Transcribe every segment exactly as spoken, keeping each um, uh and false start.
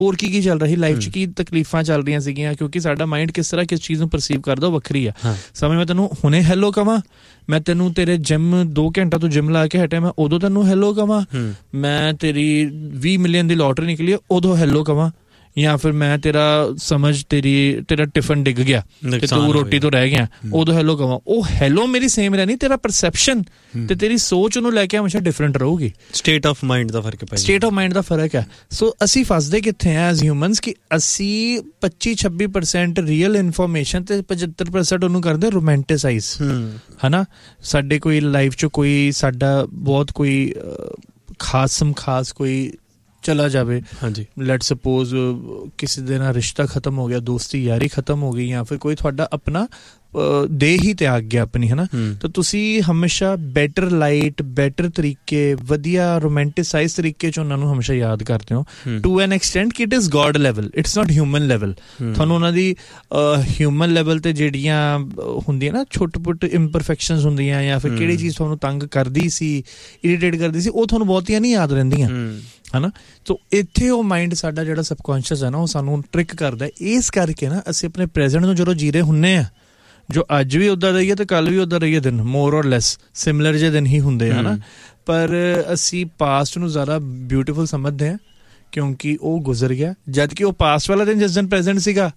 ਹੋਰ ਕੀ ਕੀ ਚੱਲ ਰਿਹਾ ਸੀ ਲਾਈਫ 'ਚ, ਕੀ ਤਕਲੀਫਾਂ ਚੱਲ ਰਹੀਆਂ ਸੀਗੀਆਂ, ਕਿਉਂਕਿ ਸਾਡਾ ਮਾਈਂਡ ਕਿਸ ਤਰ੍ਹਾਂ ਕਿਸ ਚੀਜ਼ ਨੂੰ ਪਰਸੀਵ ਕਰਦਾ ਉਹ ਵੱਖਰੀ ਆ। ਸਮਝ ਮੈਂ ਤੈਨੂੰ ਹੁਣੇ ਹੈਲੋ ਕਵਾਂ, ਮੈਂ ਤੈਨੂੰ ਤੇਰੇ ਜਿਮ ਦੋ ਘੰਟਾ ਤੋਂ ਜਿਮ ਲਾ ਕੇ ਹਟਿਆ, ਮੈਂ ਉਦੋਂ ਤੈਨੂੰ ਹੈਲੋ ਕਵਾਂ, ਮੈਂ ਤੇਰੀ ਵੀਹ ਮਿਲੀਅਨ ਦੀ ਲੋਟਰੀ ਨਿਕਲੀ ਉਦੋਂ ਹੈਲੋ ਕਵਾਂ, ਜਾਂ ਫਿਰ ਮੈਂ ਤੇਰਾ ਸਮਝ ਤੇਰੀ ਤੇਰਾ ਟਿਫਨ ਡਿੱਗ ਗਿਆ ਤੇ ਤੂੰ ਰੋਟੀ ਤੋਂ ਰਹਿ ਗਿਆ ਉਦੋਂ ਹੈਲੋ ਕਵਾਂ, ਉਹ ਹੈਲੋ ਮੇਰੀ ਸੇਮ ਰਹਿਣੀ, ਤੇਰਾ ਪਰਸੈਪਸ਼ਨ ਤੇ ਤੇਰੀ ਸੋਚ ਉਹਨੂੰ ਲੈ ਕੇ ਹਮੇਸ਼ਾ ਡਿਫਰੈਂਟ ਰਹੂਗੀ। ਸਟੇਟ ਆਫ ਮਾਈਂਡ ਦਾ ਫਰਕ ਪੈ ਸਟੇਟ ਆਫ ਮਾਈਂਡ ਦਾ ਫਰਕ ਹੈ। ਸੋ ਅਸੀਂ ਫਸਦੇ ਕਿੱਥੇ ਆ ਐਜ਼ ਹਿਊਮਨਸ ਕਿ ਅਸੀਂ ਪੱਚੀ ਛੱਬੀ ਪਰਸੈਂਟ ਰੀਅਲ ਇਨਫੋਰਮੇਸ਼ਨ ਤੇ ਪਝੱਤਰ ਪਰਸੈਂਟ ਉਹਨੂੰ ਕਰਦੇ ਰੋਮੈਂਟਿਸਾਈਜ਼, ਹੈ ਨਾ। ਸਾਡੇ ਕੋਈ ਲਾਈਫ 'ਚ ਕੋਈ ਸਾਡਾ ਬਹੁਤ ਕੋਈ ਖਾਸਮ ਖਾਸ ਕੋਈ ਚਲਾ ਜਾਵੇ, ਹਾਂਜੀ ਲੈਟ ਸਪੋਜ਼ ਕਿਸੇ ਦੇ ਨਾਲ ਰਿਸ਼ਤਾ ਖਤਮ ਹੋ ਗਿਆ, ਦੋਸਤੀ ਯਾਰੀ ਖਤਮ ਹੋ ਗਈ, ਜਾਂ ਫਿਰ ਕੋਈ ਤੁਹਾਡਾ ਆਪਣਾ ਦੇਹ ਹੀ ਤਿਆਗ ਗਿਆ ਆਪਣੀ, ਹੈ ਨਾ, ਤਾਂ ਤੁਸੀਂ ਹਮੇਸ਼ਾ ਬੈਟਰ ਲਾਈਟ, ਬੈਟਰ ਤਰੀਕੇ, ਵਧੀਆ ਰੋਮੈਂਟਿਸਾਈਜ਼ ਤਰੀਕੇ 'ਚ ਉਹਨਾਂ ਨੂੰ ਹਮੇਸ਼ਾ ਯਾਦ ਕਰਦੇ ਹੋ ਟੂ ਐਨ ਐਕਸਟੈਂਟ ਕਿ it is God level, it's not human level. ਤੁਹਾਨੂੰ ਉਹਨਾਂ ਦੀ ਹਿਊਮਨ ਲੈਵਲ 'ਤੇ ਜਿਹੜੀਆਂ ਹੁੰਦੀਆਂ ਨਾ ਛੋਟੇ ਪੁੱਟ ਇੰਪਰਫੈਕਸ਼ਨਸ ਹੁੰਦੀਆਂ, ਜਾਂ ਫਿਰ ਕਿਹੜੀ ਚੀਜ਼ ਤੁਹਾਨੂੰ ਤੰਗ ਕਰਦੀ ਸੀ, ਇਰੀਟੇਟ ਕਰਦੀ ਸੀ, ਉਹ ਤੁਹਾਨੂੰ ਬਹੁਤੀਆਂ ਨਹੀਂ ਯਾਦ ਰਹਿੰਦੀਆਂ, ਹੈ ਨਾ। ਸੋ ਇੱਥੇ ਉਹ ਮਾਈਂਡ ਸਾਡਾ ਜਿਹੜਾ ਸਬਕੌਨਸ਼ੀਅਸ ਹੈ ਨਾ, ਉਹ ਸਾਨੂੰ ਟ੍ਰਿਕ ਕਰਦਾ। ਇਸ ਕਰਕੇ ਨਾ ਅਸੀਂ ਆਪਣੇ ਪ੍ਰੈਜ਼ੈਂਟ ਨੂੰ ਜਦੋਂ ਜੀ ਰਹੇ ਹੁੰਦੇ ਹਾਂ, ਜੋ ਅੱਜ ਵੀ ਉੱਦਾਂ ਰਹੀਏ ਤੇ ਕੱਲ੍ਹ ਵੀ ਉੱਦਾਂ ਰਹੀਏ, ਦਿਨ ਮੋਰ ਔਰ ਲੈਸ ਸਿਮਿਲਰ ਜਿਹੇ ਦਿਨ ਹੀ ਹੁੰਦੇ ਆ ਨਾ, ਪਰ ਅਸੀਂ ਪਾਸਟ ਨੂੰ ਜ਼ਿਆਦਾ ਬਿਊਟੀਫੁਲ ਸਮਝਦੇ ਹਾਂ ਕਿਉਂਕਿ ਉਹ ਗੁਜ਼ਰ ਗਿਆ, ਜਦ ਕਿ ਉਹ ਪਾਸਟ ਵਾਲਾ ਦਿਨ ਜਿਸ ਦਿਨ ਪ੍ਰੈਜ਼ੈਂਟ ਸੀਗਾ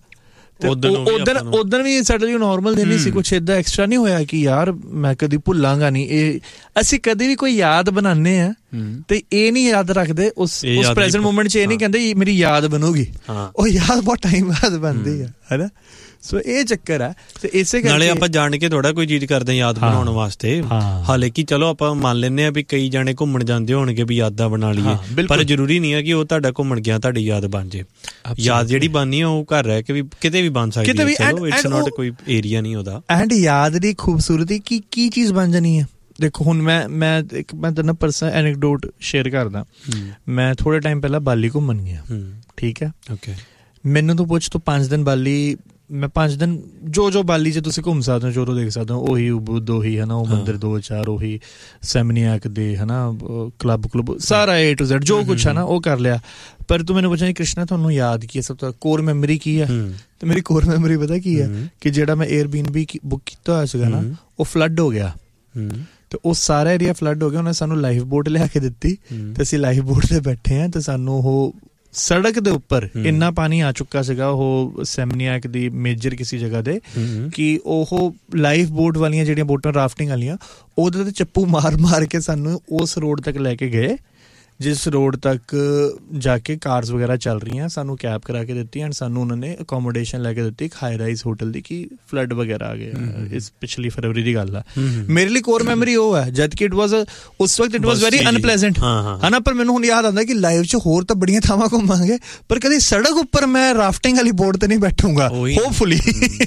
ਉਦਣ ਉਦਣ ਵੀ ਸਾਡੇ ਲਈ ਨੋਰਮਲ ਦਿਨ ਹੀ ਸੀ, ਕੁਛ ਏਦਾਂ ਐਕਸਟਰਾ ਨਹੀਂ ਹੋਇਆ ਕਿ ਯਾਰ ਮੈਂ ਕਦੀ ਭੁੱਲਾਂਗਾ ਨਹੀਂ। ਇਹ ਅਸੀਂ ਕਦੇ ਵੀ ਕੋਈ ਯਾਦ ਬਣਾਉਂਦੇ ਹਾਂ ਤੇ ਇਹ ਨਹੀਂ ਯਾਦ ਰੱਖਦੇ ਉਸ ਉਸ ਪ੍ਰੈਜ਼ੈਂਟ ਮੂਮੈਂਟ 'ਚ, ਇਹ ਨਹੀਂ ਕਹਿੰਦੇ ਮੇਰੀ ਯਾਦ ਬਣੂਗੀ, ਉਹ ਯਾਦ ਬਹੁਤ ਟਾਈਮ ਬਾਅਦ ਬਣਦੀ ਆ, ਹੈ ਨਾ। ਸੋ ਇਹ ਚੱਕਰ ਹੈ। ਤੇ ਇਸੇ ਕਰਕੇ ਨਾਲੇ ਆਪਾਂ ਜਾਣ ਕੇ ਥੋੜਾ ਕੋਈ ਚੀਜ਼ ਕਰਦੇ ਯਾਦ ਬਣਾਉਣ ਵਾਸਤੇ, ਹਾਲੇ ਕਿ ਚਲੋ ਆਪਾਂ ਮੰਨ ਲੈਂਦੇ ਹਾਂ ਵੀ ਕਈ ਜਾਣੇ ਘੁੰਮਣ ਜਾਂਦੇ ਹੋਣਗੇ ਵੀ ਯਾਦਾਂ ਬਣਾ ਲਈਏ, ਪਰ ਜ਼ਰੂਰੀ ਨਹੀਂ ਹੈ ਕਿ ਉਹ ਤੁਹਾਡਾ ਘੁੰਮਣ ਗਿਆ ਤੁਹਾਡੀ ਯਾਦ ਬਣ ਜੇ। ਯਾਦ ਜਿਹੜੀ ਬਣਨੀ ਆ ਉਹ ਘਰ ਰਹਿ ਕੇ ਵੀ ਕਿਤੇ ਵੀ ਬਣ ਸਕਦੀ ਹੈ, ਚਲੋ ਇਟਸ ਨਾਟ ਕੋਈ ਏਰੀਆ ਨਹੀਂ ਉਹਦਾ। ਐਂਡ ਯਾਦ ਦੀ ਖੂਬਸੂਰਤੀ ਕੀ ਕੀ ਚੀਜ਼ ਬਣ ਜਾਣੀ ਹੈ। ਦੇਖੋ ਹੁਣ ਮੈਂ ਮੈਂ ਇੱਕ ਮੈਂ ਤੈਨੂੰ ਪਰਸਨਲ ਐਨੈਕਡੋਟ ਸ਼ੇਅਰ ਕਰਦਾ। ਮੈਂ ਥੋੜੇ ਟਾਈਮ ਪਹਿਲਾਂ ਬਾਲੀ ਘੁੰਮਣ ਗਿਆ, ਠੀਕ ਹੈ, ਓਕੇ। ਮੈਨੂੰ ਤੂੰ ਪੁੱਛ, ਤੂੰ ਪੰਜ ਦਿਨ ਬਾਲੀ, ਮੈਂ ਪੰਜ ਦਿਨ ਜੋ ਜੋ ਬਾਲੀ 'ਚ ਤੁਸੀਂ ਘੁੰਮ ਸਕਦੇ ਹੋ, ਜੋ ਜੋ ਦੇਖ ਸਕਦੇ ਹੋ, ਉਹੀ ਉਬੁਦ, ਉਹੀ ਹੈ ਨਾ, ਉਹ ਮੰਦਿਰ ਦੋ ਚਾਰ, ਉਹੀ ਸੈਮਨੀਆਕ ਦੇ, ਹੈ ਨਾ, ਕਲੱਬ ਕਲੱਬ ਸਾਰਾ ਏ ਟੂ ਜ਼ੈਡ ਜੋ ਕੁਛ ਹੈ ਨਾ ਉਹ ਕਰ ਲਿਆ। ਪਰ ਤੂੰ ਮੈਨੂੰ ਪੁੱਛਿਆ ਕ੍ਰਿਸ਼ਨਾ ਤੁਹਾਨੂੰ ਯਾਦ ਕੀ ਹੈ, ਸਭ ਤੋਂ ਕੋਰ ਮੈਮਰੀ ਕੀ ਹੈ, ਤੇ ਮੇਰੀ ਕੋਰ ਮੈਮਰੀ ਪਤਾ ਕੀ ਹੈ ਕਿ ਜਿਹੜਾ ਮੈਂ ਏਅਰਬੀਐਨਬੀ ਬੁੱਕ ਕੀਤਾ ਹੋਇਆ ਸੀਗਾ ਨਾ, ਉਹ ਫਲੱਡ ਹੋ ਗਿਆ, ਤੇ ਉਹ ਸਾਰਾ ਏਰੀਆ ਫਲੱਡ ਹੋ ਗਿਆ। ਉਹਨੇ ਸਾਨੂੰ ਲਾਈਫ ਬੋਟ ਲਿਆ ਕੇ ਦਿੱਤੀ ਤੇ ਅਸੀਂ ਲਾਈਫ ਬੋਟ ਤੇ ਬੈਠੇ ਹਾਂ, ਤੇ ਸਾਨੂੰ ਉਹ ਸੜਕ ਦੇ ਉੱਪਰ ਇੰਨਾ ਪਾਣੀ ਆ ਚੁੱਕਾ ਸੀਗਾ ਉਹ ਸੈਮਨੀਆਕ ਦੀ ਮੇਜਰ ਕਿਸੇ ਜਗ੍ਹਾ ਦੇ ਕਿ ਉਹ ਲਾਈਫ ਬੋਟ ਵਾਲੀਆਂ ਜਿਹੜੀਆਂ ਬੋਟਾਂ ਰਾਫਟਿੰਗ ਵਾਲੀਆਂ ਉਹਦੇ ਤੇ ਚੱਪੂ ਮਾਰ ਮਾਰ ਕੇ ਸਾਨੂੰ ਉਸ ਰੋਡ ਤੱਕ ਲੈ ਕੇ ਗਏ, ਜਿਸ ਰੋਡ ਤੱਕ ਜਾ ਕੇ ਕਾਰਸ ਵਗੈਰਾ ਚੱਲ ਰਹੀਆਂ। ਸਾਨੂੰ ਕੈਬ ਕਰਾ ਕੇ ਦਿੱਤੀ ਐਂਡ ਸਾਨੂੰ ਉਹਨਾਂ ਨੇ ਅਕੋਮੋਡੇਸ਼ਨ ਲੈ ਕੇ ਦਿੱਤੀ ਇੱਕ ਹਾਈ ਰਾਈਜ਼ ਹੋਟਲ ਦੀ, ਕਿ ਫਲੱਡ ਵਗੈਰਾ ਆ ਗਏ। ਇਸ ਪਿਛਲੀ ਫਰਵਰੀ ਦੀ ਗੱਲ ਆ। ਮੇਰੇ ਲਈ ਕੋਰ ਮੈਮਰੀ ਉਹ ਹੈ, ਜਦ ਕਿ ਇਟ ਵਾਜ਼ ਉਸ ਵਕਤ ਇਟ ਵਾਜ਼ ਵੈਰੀ ਅਨਪਲੇਜ਼ੈਂਟ, ਹੈ ਨਾ। ਪਰ ਮੈਨੂੰ ਹੁਣ ਯਾਦ ਆਉਂਦਾ ਕਿ ਲਾਈਫ 'ਚ ਹੋਰ ਤਾਂ ਬੜੀਆਂ ਥਾਵਾਂ ਘੁੰਮਾਂਗੇ, ਪਰ ਕਦੀ ਸੜਕ ਉੱਪਰ ਮੈਂ ਰਾਫਟਿੰਗ ਵਾਲੀ ਬੋਟ ਤੇ ਨਹੀਂ ਬੈਠੂੰਗਾ, ਹੋਪਫੁਲੀ।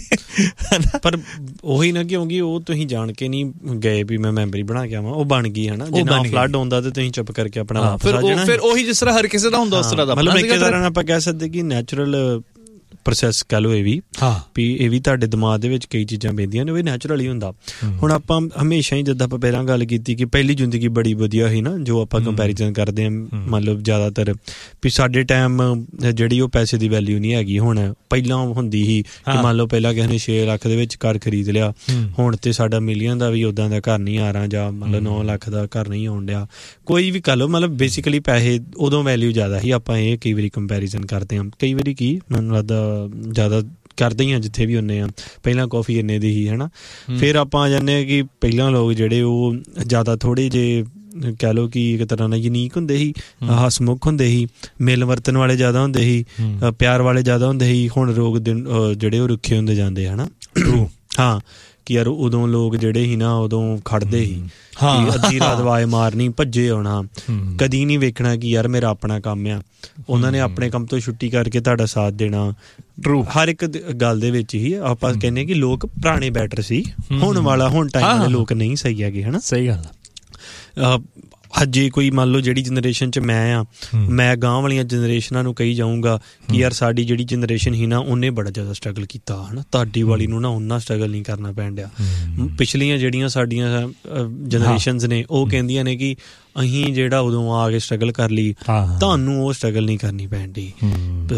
ਪਰ ਉਹੀ ਨਾ, ਕਿਉਂਕਿ ਉਹ ਤੁਸੀਂ ਜਾਣ ਕੇ ਨਹੀਂ ਗਏ ਵੀ ਮੈਂ ਮੈਮਰੀ ਬਣਾ ਕੇ ਆਵਾਂ, ਉਹ ਬਣ ਗਈ, ਹੈ ਨਾ। ਜਿੰਨਾ ਫਲੱਡ ਆਉਂਦਾ ਤੇ ਤੁਸੀਂ ਚੁੱਪ ਕਰਕੇ ਆਪਣਾ ਫਿਰ ਫਿਰ ਉਹੀ ਜਿਸ ਤਰ੍ਹਾਂ ਹਰ ਕਿਸੇ ਦਾ ਹੁੰਦਾ ਉਸ ਤਰ੍ਹਾਂ ਦਾ, ਮਤਲਬ ਇੱਕ ਤਰ੍ਹਾਂ ਆਪਾਂ ਕਹਿ ਸਕਦੇ ਕਿ ਨੈਚੁਰਲ ਪ੍ਰੋਸੈਸ ਕਹਿ ਲਓ ਇਹ ਵੀ, ਵੀ ਇਹ ਵੀ ਤੁਹਾਡੇ ਦਿਮਾਗ ਦੇ ਵਿੱਚ ਕਈ ਚੀਜ਼ਾਂ ਪੈਂਦੀਆਂ ਨੇ, ਉਹ ਵੀ ਨੈਚੁਰਲ ਹੀ ਹੁੰਦਾ। ਹੁਣ ਆਪਾਂ ਹਮੇਸ਼ਾ ਹੀ ਜਿੱਦਾਂ ਆਪਾਂ ਪਹਿਲਾਂ ਗੱਲ ਕੀਤੀ ਕਿ ਪਹਿਲੀ ਜ਼ਿੰਦਗੀ ਬੜੀ ਵਧੀਆ ਸੀ ਨਾ, ਜੋ ਆਪਾਂ ਕੰਪੈਰੀਜ਼ਨ ਕਰਦੇ ਹਾਂ ਮਤਲਬ ਜ਼ਿਆਦਾਤਰ ਵੀ ਸਾਡੇ ਟਾਈਮ ਜਿਹੜੀ ਉਹ ਪੈਸੇ ਦੀ ਵੈਲਿਊ ਨਹੀਂ ਹੈਗੀ। ਹੁਣ ਪਹਿਲਾਂ ਹੁੰਦੀ ਸੀ ਕਿ ਮੰਨ ਲਓ ਪਹਿਲਾਂ ਕਿਸੇ ਨੇ ਛੇ ਲੱਖ ਦੇ ਵਿੱਚ ਘਰ ਖਰੀਦ ਲਿਆ, ਹੁਣ ਤੇ ਸਾਡਾ ਮਿਲੀਅਨ ਦਾ ਵੀ ਉੱਦਾਂ ਦਾ ਘਰ ਨਹੀਂ ਆ ਰਿਹਾ, ਜਾਂ ਮਤਲਬ ਨੌ ਲੱਖ ਦਾ ਘਰ ਨਹੀਂ ਆਉਣ ਡਿਆ, ਕੋਈ ਵੀ ਕਰ ਲਓ। ਮਤਲਬ ਬੇਸਿਕਲੀ ਪੈਸੇ ਉਦੋਂ ਵੈਲਿਊ ਜ਼ਿਆਦਾ ਸੀ। ਆਪਾਂ ਇਹ ਕਈ ਵਾਰੀ ਕੰਪੈਰੀਜ਼ਨ ਕਰਦੇ ਹਾਂ, ਕਈ ਵਾਰੀ ਕੀ ਮੈਨੂੰ ਲੱਗਦਾ ਜ਼ਿਆਦਾ ਕਰਦੇ ਹੀ ਹਾਂ ਜਿੱਥੇ ਵੀ ਹੁੰਦੇ ਹਾਂ। ਪਹਿਲਾਂ ਕਾਫੀ ਇੰਨੇ ਦੀ ਹੀ, ਹੈ ਨਾ। ਫਿਰ ਆਪਾਂ ਆ ਜਾਂਦੇ ਹਾਂ ਕਿ ਪਹਿਲਾਂ ਲੋਕ ਜਿਹੜੇ ਉਹ ਜ਼ਿਆਦਾ ਥੋੜ੍ਹੇ ਜਿਹੇ ਕਹਿ ਲਓ ਕਿ ਇੱਕ ਤਰ੍ਹਾਂ ਨਾਲ ਯੂਨੀਕ ਹੁੰਦੇ ਸੀ, ਹਸਮੁਖ ਹੁੰਦੇ ਸੀ, ਮਿਲ ਵਰਤਣ ਵਾਲੇ ਜ਼ਿਆਦਾ ਹੁੰਦੇ ਸੀ, ਪਿਆਰ ਵਾਲੇ ਜ਼ਿਆਦਾ ਹੁੰਦੇ ਸੀ। ਹੁਣ ਲੋਕ ਦਿਨ ਜਿਹੜੇ ਉਹ ਰੁੱਖੇ ਹੁੰਦੇ ਜਾਂਦੇ, ਹੈ ਨਾ। ਹਾਂ ਕਿ ਯਾਰ ਉਦੋਂ ਲੋਕ ਜਿਹੜੇ ਸੀ ਨਾ ਉਦੋਂ ਖੜਦੇ ਸੀ, ਅੱਧੀ ਰਾਤ ਆਵਾਜ਼ ਮਾਰਨੀ, ਭੱਜੇ ਆਉਣਾ, ਕਦੀ ਨਹੀਂ ਵੇਖਣਾ ਕਿ ਯਾਰ ਮੇਰਾ ਆਪਣਾ ਕੰਮ ਆ। ਉਹਨਾਂ ਨੇ ਆਪਣੇ ਕੰਮ ਤੋਂ ਛੁੱਟੀ ਕਰਕੇ ਤੁਹਾਡਾ ਸਾਥ ਦੇਣਾ। ਟਰੂ ਹਰ ਇੱਕ ਗੱਲ ਦੇ ਵਿੱਚ ਹੀ ਆਪਾਂ ਕਹਿੰਦੇ ਕਿ ਲੋਕ ਪੁਰਾਣੇ ਬੈਟਰ ਸੀ, ਹੁਣ ਵਾਲਾ ਹੁਣ ਟਾਈਮ ਵਾਲੇ ਲੋਕ ਨਹੀਂ ਸਹੀ ਹੈਗੇ, ਹੈ ਨਾ। ਸਹੀ ਗੱਲ। ਹਜੇ ਕੋਈ ਮੰਨ ਲਓ ਜਿਹੜੀ ਜਨਰੇਸ਼ਨ 'ਚ ਮੈਂ ਆ, ਮੈਂ ਗਾਂਹ ਵਾਲੀਆਂ ਜਨਰੇਸ਼ਨਾਂ ਨੂੰ ਕਹੀ ਜਾਊਂਗਾ ਕਿ ਯਾਰ ਸਾਡੀ ਜਿਹੜੀ ਜਨਰੇਸ਼ਨ ਸੀ ਨਾ ਉਹਨੇ ਬੜਾ ਜ਼ਿਆਦਾ ਸਟਰਗਲ ਕੀਤਾ ਹੈ ਨਾ, ਤੁਹਾਡੀ ਵਾਲੀ ਨੂੰ ਨਾ ਓਨਾ ਸਟਰਗਲ ਨਹੀਂ ਕਰਨਾ ਪੈਣ ਡਿਆ। ਪਿਛਲੀਆਂ ਜਿਹੜੀਆਂ ਸਾਡੀਆਂ ਜਨਰੇਸ਼ਨਸ ਨੇ ਉਹ ਕਹਿੰਦੀਆਂ ਨੇ ਕਿ ਅਸੀਂ ਜਿਹੜਾ ਉਦੋਂ ਆ ਕੇ ਸਟਰਗਲ ਕਰ ਲਈ, ਤੁਹਾਨੂੰ ਉਹ ਸਟਰਗਲ ਨਹੀਂ ਕਰਨੀ ਪੈਣ ਡਈ।